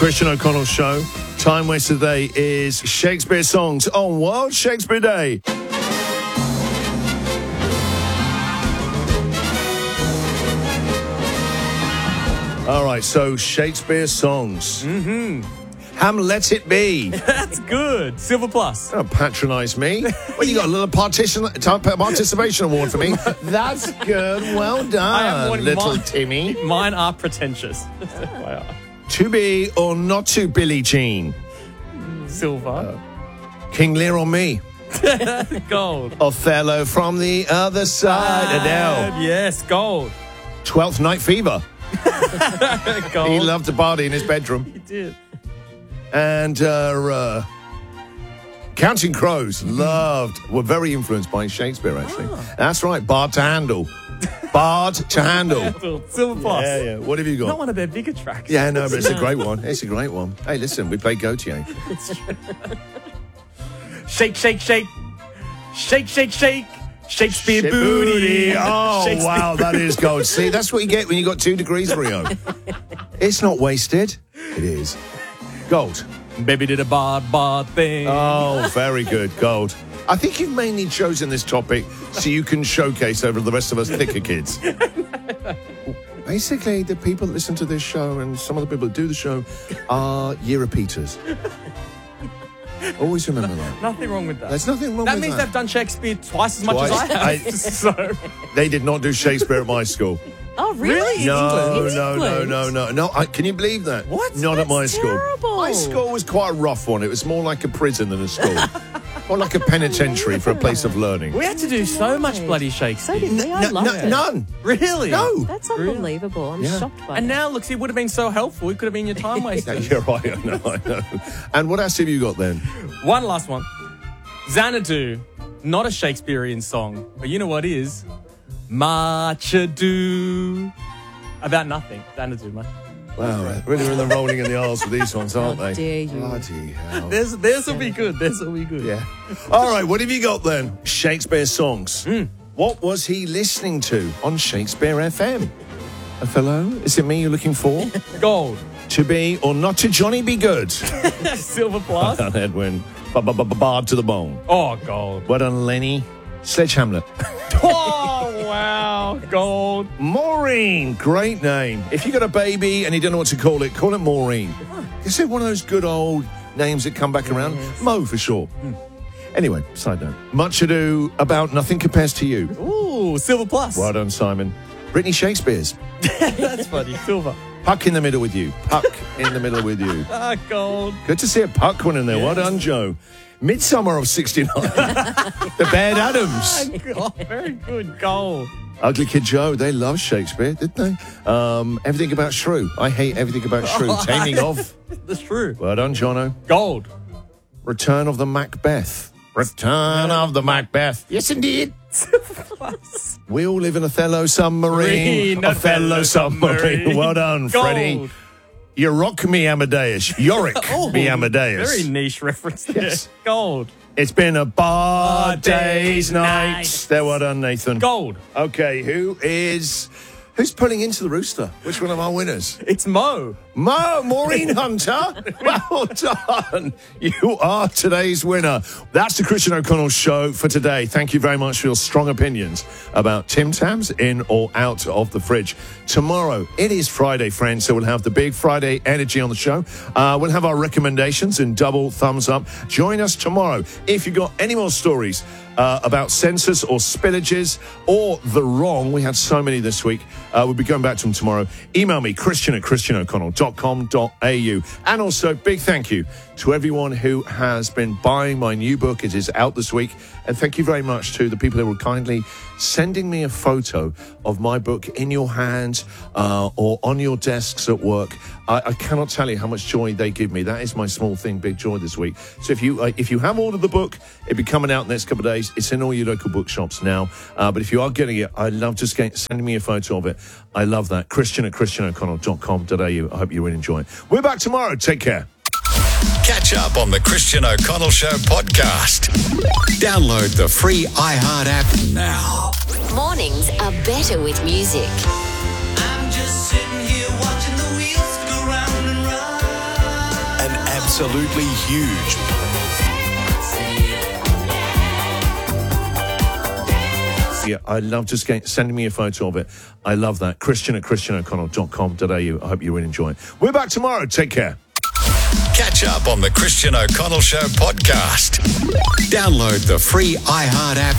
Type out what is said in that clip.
Christian O'Connell Show. Time waster today is Shakespeare songs on World Shakespeare Day. All right, so Shakespeare songs. Hamlet, Let It Be. That's good. Silver plus. Don't patronise me. Well, you got a little participation award for me. That's good. Well done, I have one. little Timmy. Mine are pretentious. Wow. To be or not to, Billie Jean. Silver. King Lear on me. Gold. Othello from the other side. Adele. Yes, gold. 12th Night Fever. Gold. He loved to party in his bedroom. He did. And Counting Crows were very influenced by Shakespeare, actually. That's right, Bard to Handle. Bard to Handle. Silver plus. Yeah. What have you got? Not one of their bigger tracks. Yeah, no, but it's a great one. It's a great one. Hey, listen, we played Gautier. Shake, shake, shake. Shake, shake, shake. Shakespeare booty. Oh, Shakespeare wow, that is gold. See, that's what you get when you got 2 degrees, Rio. It's not wasted. It is. Gold. Baby did a bard thing. Oh, very good. Gold. I think you've mainly chosen this topic so you can showcase over the rest of us thicker kids. Basically, the people that listen to this show and some of the people that do the show are year repeaters. Always remember that. Nothing wrong with that. There's nothing wrong with that. That means they've done Shakespeare twice as much as I have. So. They did not do Shakespeare at my school. Oh, really? No. Can you believe that? What? Not at my school. terrible. My school was quite a rough one. It was more like a prison than a school. Or like a penitentiary for a place of learning. We had to do so much bloody Shakespeare. So did we. I loved it. None. Really? No. That's unbelievable. I'm shocked by And that. now, look, see, it would have been so helpful. It could have been your time waster. You're right, I know. And what else have you got then? One last one. Xanadu, not a Shakespearean song, but you know what is? Much Ado About Nothing. Xanadu, man. Wow, really in the rolling in the arse with these ones, aren't they? dare you. Bloody hell. This will be good. This will be good. Yeah. All right, what have you got then? Shakespeare songs. What was he listening to on Shakespeare FM? Othello? Is it me you're looking for? Gold. To be or not to, Johnny be good. Silver plus. Well done, Edwin. Bard to the bone. Oh, gold. Well done, Lenny. Sledge Hamlet. Oh, wow. Gold. Maureen. Great name. If you got a baby and you don't know what to call it Maureen. Is it one of those good old names that come back around? Mo, for sure. Anyway, side note. Much Ado About Nothing compares to you. Ooh, silver plus. Well done, Simon. Brittany Shakespeare's. That's funny. Silver. Puck in the middle with you. Puck in the middle with you. Ah, gold. Good to see a puck one in there. Well done, Joe. Midsummer of 69. The Bad Adams. Oh, very good. Gold. Ugly Kid Joe. They love Shakespeare, didn't they? Everything About Shrew. I hate Everything About Shrew. Taming of. That's true. Well done, Jono. Gold. Return of the Macbeth. Return of the Macbeth. Yes, indeed. We all live in Othello submarine. Othello submarine. Well done, Gold. Freddie. You rock me, Amadeus. Yorick me, Amadeus. Very niche reference there. Yes. Gold. It's been a bar day's night. There, well done, Nathan. Gold. Okay, who's pulling into the rooster? Which one of our winners? It's Mo. Maureen Hunter. Well done. You are today's winner. That's the Christian O'Connell Show for today. Thank you very much for your strong opinions about Tim Tams in or out of the fridge. Tomorrow, it is Friday, friends, so we'll have the big Friday energy on the show. We'll have our recommendations in double thumbs up. Join us tomorrow. If you've got any more stories about censors or spillages or the wrong, we had so many this week, we'll be going back to them tomorrow. Email me, christian@christianoconnell.com.au. And also, big thank you to everyone who has been buying my new book. It is out this week. And thank you very much to the people who were kindly sending me a photo of my book in your hands or on your desks at work. I cannot tell you how much joy they give me. That is my small thing, big joy this week. So if you have ordered the book, it'll be coming out in the next couple of days. It's in all your local bookshops now. But if you are getting it, I love just sending me a photo of it. I love that. christian@christianoconnell.com.au. I hope you will enjoy it. We're back tomorrow. Take care. Catch up on the Christian O'Connell Show podcast. Download the free iHeart app now. Mornings are better with music. I'm just sitting here watching the wheels go round and round. absolutely huge. Yeah, I love just sending me a photo of it. I love that. Christian@christianoconnell.com.au. I hope you will enjoy it. We're back tomorrow. Take care. Catch up on the Christian O'Connell Show podcast. Download the free iHeart app